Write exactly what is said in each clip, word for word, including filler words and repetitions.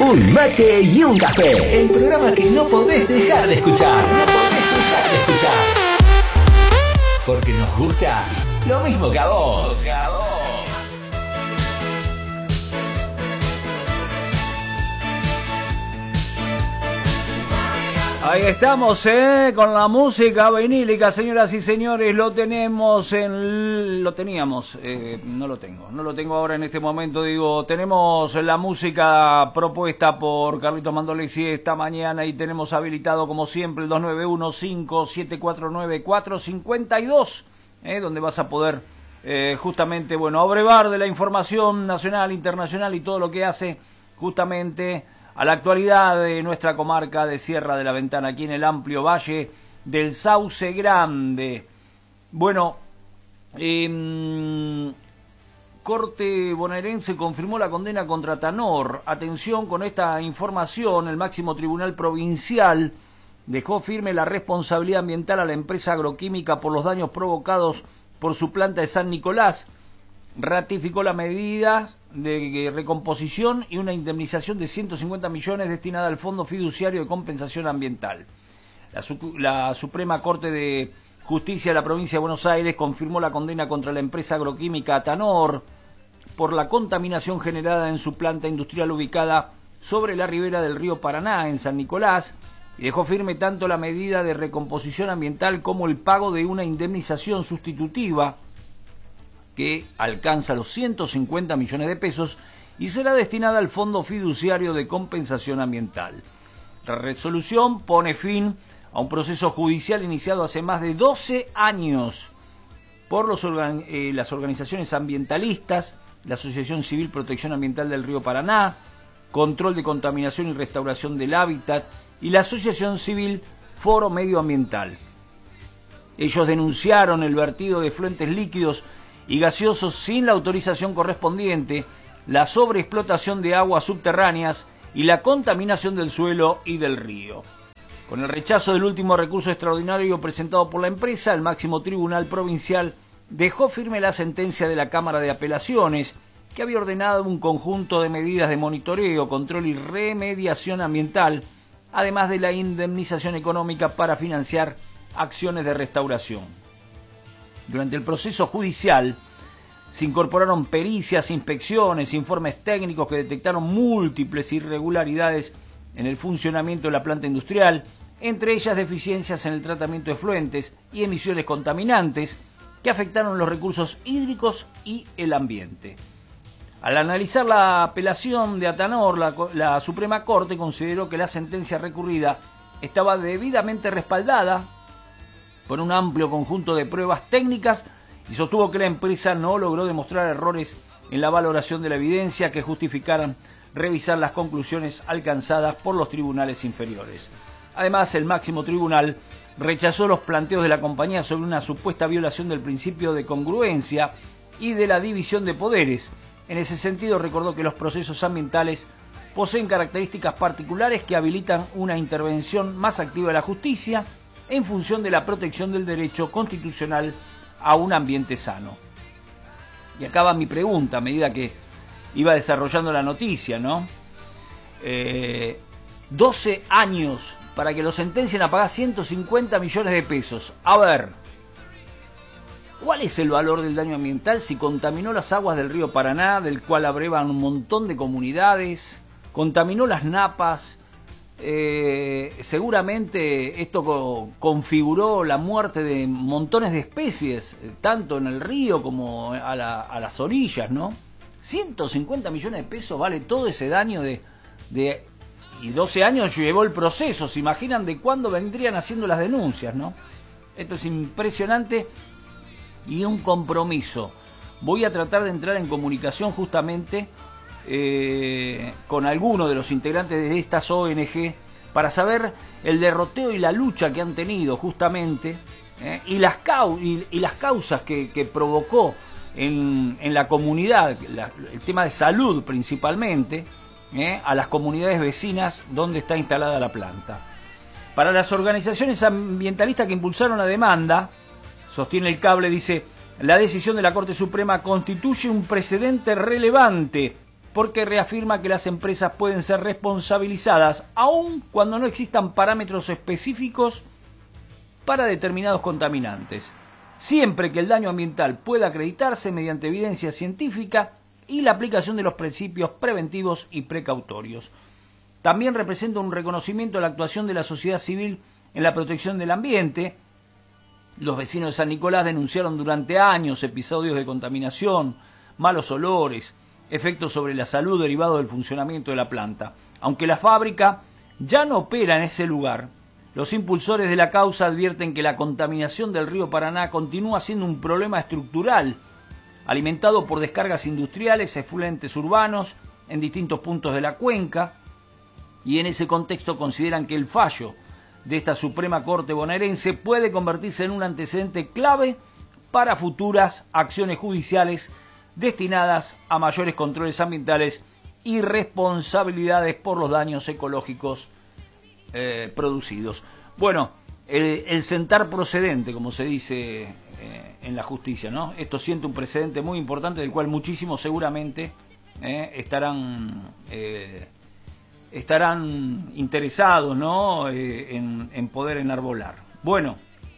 Un mate y un café. El programa que no podés dejar de escuchar. No podés dejar de escuchar. Porque nos gusta lo mismo que a vos. Que a vos. Ahí estamos, ¿eh? Con la música vinílica, señoras y señores, lo tenemos en... Lo teníamos, eh, no lo tengo, no lo tengo ahora en este momento, digo, tenemos la música propuesta por Carlitos Mandolesi esta mañana y tenemos habilitado, como siempre, el dos nueve uno, cinco siete cuatro nueve, cuatro cinco dos, ¿eh? Donde vas a poder, eh, justamente, bueno, abrevar de la información nacional, internacional y todo lo que hace, justamente... a la actualidad de nuestra comarca de Sierra de la Ventana, aquí en el amplio valle del Sauce Grande. Bueno, eh, Corte bonaerense confirmó la condena contra Tanor. Atención con esta información, el máximo tribunal provincial dejó firme la responsabilidad ambiental a la empresa agroquímica por los daños provocados por su planta de San Nicolás. Ratificó la medida de recomposición y una indemnización de ciento cincuenta millones destinada al Fondo Fiduciario de Compensación Ambiental. La, su la Suprema Corte de Justicia de la Provincia de Buenos Aires confirmó la condena contra la empresa agroquímica Tanor por la contaminación generada en su planta industrial ubicada sobre la ribera del río Paraná, en San Nicolás, y dejó firme tanto la medida de recomposición ambiental como el pago de una indemnización sustitutiva que alcanza los ciento cincuenta millones de pesos y será destinada al Fondo Fiduciario de Compensación Ambiental. La resolución pone fin a un proceso judicial iniciado hace más de doce años por los organ eh, las organizaciones ambientalistas, la Asociación Civil Protección Ambiental del Río Paraná, Control de Contaminación y Restauración del Hábitat y la Asociación Civil Foro Medioambiental. Ellos denunciaron el vertido de fluentes líquidos y gaseosos sin la autorización correspondiente, la sobreexplotación de aguas subterráneas y la contaminación del suelo y del río. Con el rechazo del último recurso extraordinario presentado por la empresa, el máximo tribunal provincial dejó firme la sentencia de la Cámara de Apelaciones, que había ordenado un conjunto de medidas de monitoreo, control y remediación ambiental, además de la indemnización económica para financiar acciones de restauración. Durante el proceso judicial se incorporaron pericias, inspecciones, informes técnicos que detectaron múltiples irregularidades en el funcionamiento de la planta industrial, entre ellas deficiencias en el tratamiento de efluentes y emisiones contaminantes que afectaron los recursos hídricos y el ambiente. Al analizar la apelación de Atanor, la, la Suprema Corte consideró que la sentencia recurrida estaba debidamente respaldada por un amplio conjunto de pruebas técnicas y sostuvo que la empresa no logró demostrar errores en la valoración de la evidencia que justificaran revisar las conclusiones alcanzadas por los tribunales inferiores. Además, el máximo tribunal rechazó los planteos de la compañía sobre una supuesta violación del principio de congruencia y de la división de poderes. En ese sentido, recordó que los procesos ambientales poseen características particulares que habilitan una intervención más activa de la justicia en función de la protección del derecho constitucional a un ambiente sano. Y acaba mi pregunta a medida que iba desarrollando la noticia, ¿no? Eh, doce años para que lo sentencien a pagar ciento cincuenta millones de pesos. A ver, ¿cuál es el valor del daño ambiental si contaminó las aguas del río Paraná, del cual abrevan un montón de comunidades, contaminó las napas? Eh, seguramente esto co configuró la muerte de montones de especies, tanto en el río como a, la, a las orillas, ¿no? ciento cincuenta millones de pesos vale todo ese daño de, de... Y doce años llevó el proceso, ¿se imaginan de cuándo vendrían haciendo las denuncias, no? Esto es impresionante y un compromiso. Voy a tratar de entrar en comunicación justamente Eh, con algunos de los integrantes de estas O N G para saber el derroteo y la lucha que han tenido justamente eh, y, las cau y, y las causas que, que provocó en, en la comunidad, la, el tema de salud principalmente, eh, a las comunidades vecinas donde está instalada la planta. Para las organizaciones ambientalistas que impulsaron la demanda, sostiene el cable, dice: la decisión de la Corte Suprema constituye un precedente relevante porque reafirma que las empresas pueden ser responsabilizadas aun cuando no existan parámetros específicos para determinados contaminantes, siempre que el daño ambiental pueda acreditarse mediante evidencia científica y la aplicación de los principios preventivos y precautorios. También representa un reconocimiento de la actuación de la sociedad civil en la protección del ambiente. Los vecinos de San Nicolás denunciaron durante años episodios de contaminación, malos olores, efectos sobre la salud derivados del funcionamiento de la planta. Aunque la fábrica ya no opera en ese lugar, los impulsores de la causa advierten que la contaminación del río Paraná continúa siendo un problema estructural, alimentado por descargas industriales, efluentes urbanos en distintos puntos de la cuenca, y en ese contexto consideran que el fallo de esta Suprema Corte bonaerense puede convertirse en un antecedente clave para futuras acciones judiciales destinadas a mayores controles ambientales y responsabilidades por los daños ecológicos eh, producidos. Bueno, el, el sentar procedente, como se dice eh, en la justicia, ¿no? Esto siente un precedente muy importante del cual muchísimos seguramente eh, estarán eh, estarán interesados, ¿no? eh, en, en poder enarbolar. Bueno,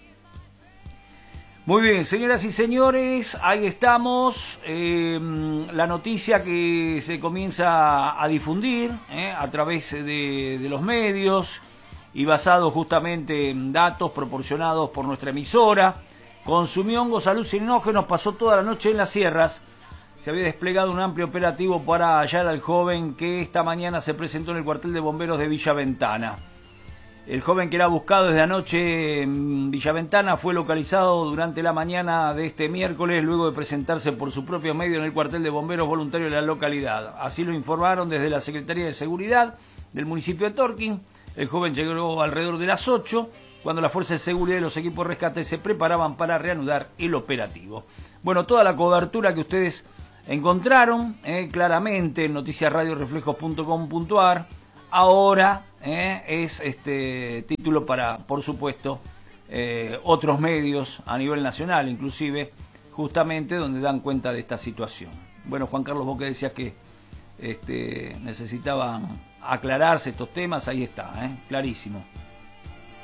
muy bien, señoras y señores, ahí estamos. Eh, la noticia que se comienza a difundir eh, a través de, de los medios y basado justamente en datos proporcionados por nuestra emisora. Consumió hongos alucinógenos, pasó toda la noche en las sierras. Se había desplegado un amplio operativo para hallar al joven que esta mañana se presentó en el cuartel de bomberos de Villa Ventana. El joven, que era buscado desde anoche en Villa Ventana, fue localizado durante la mañana de este miércoles luego de presentarse por su propio medio en el cuartel de bomberos voluntario de la localidad. Así lo informaron desde la Secretaría de Seguridad del municipio de Torquín. El joven llegó alrededor de las ocho, cuando las fuerzas de seguridad y los equipos de rescate se preparaban para reanudar el operativo. Bueno, toda la cobertura que ustedes encontraron eh, claramente en noticias radio reflejos punto com punto a r. Ahora eh, es este título para, por supuesto, eh, otros medios a nivel nacional, inclusive, justamente donde dan cuenta de esta situación. Bueno, Juan Carlos, vos que decías que este, necesitaban aclararse estos temas, ahí está, eh, clarísimo.